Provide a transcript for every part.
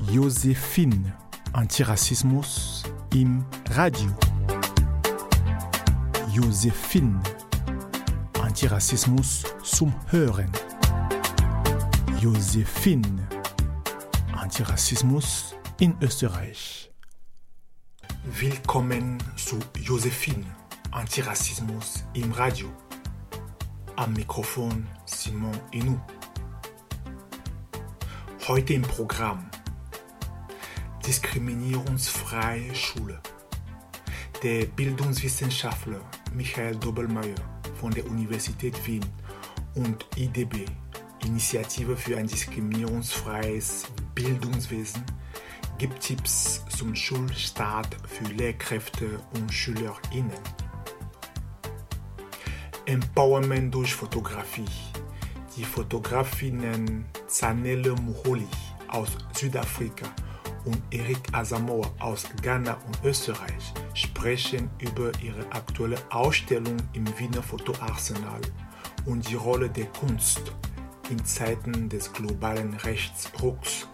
Josephine, Antirassismus im Radio. Josephine, Antirassismus zum Hören. Josephine, Antirassismus in Österreich. Willkommen zu Josephine, Antirassismus im Radio. Am Mikrofon Simon Inou. Heute im Programm: Diskriminierungsfreie Schule. Der Bildungswissenschaftler Michael Dobelmeier von der Universität Wien und IDB, Initiative für ein diskriminierungsfreies Bildungswesen, gibt Tipps zum Schulstart für Lehrkräfte und SchülerInnen. Empowerment durch Fotografie. Die Fotografinnen Zanele Muholi aus Südafrika und Eric Asamoah aus Ghana und Österreich sprechen über ihre aktuelle Ausstellung im Wiener Fotoarsenal und die Rolle der Kunst in Zeiten des globalen Rechtsrucks.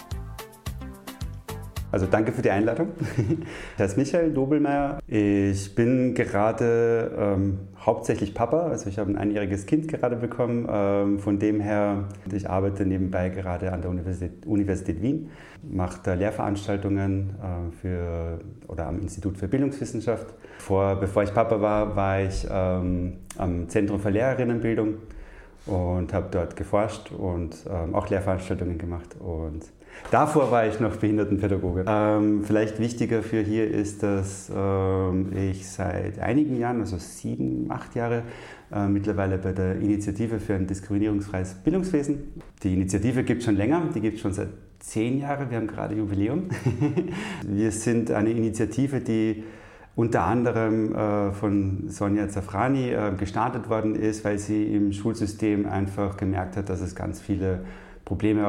Also danke für die Einladung. Das ist Michael Dobelmeier. Ich bin gerade hauptsächlich Papa, also ich habe ein einjähriges Kind gerade bekommen. Von dem her, ich arbeite nebenbei gerade an der Universität Wien, mache da Lehrveranstaltungen am Institut für Bildungswissenschaft. Bevor ich Papa war, war ich am Zentrum für Lehrerinnenbildung und habe dort geforscht und auch Lehrveranstaltungen gemacht. Und davor war ich noch Behindertenpädagoge. Vielleicht wichtiger für hier ist, dass ich seit einigen Jahren, also 7, 8 Jahre, mittlerweile bei der Initiative für ein diskriminierungsfreies Bildungswesen. Die Initiative gibt es schon länger, die gibt es schon seit 10 Jahren, wir haben gerade Jubiläum. Wir sind eine Initiative, die unter anderem von Sonja Zafrani gestartet worden ist, weil sie im Schulsystem einfach gemerkt hat, dass es ganz viele Probleme